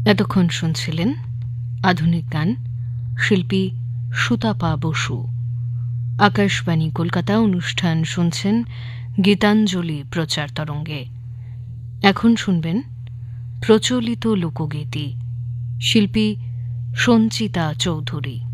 এতক্ষণ শুনছিলেন আধুনিক গান, শিল্পী সুতাপা বসু। আকাশবাণী কলকাতা অনুষ্ঠান শুনছেন গীতাঞ্জলি প্রচার তরঙ্গে। এখন শুনবেন প্রচলিত লোকগীতি, শিল্পী সঞ্চিতা চৌধুরী।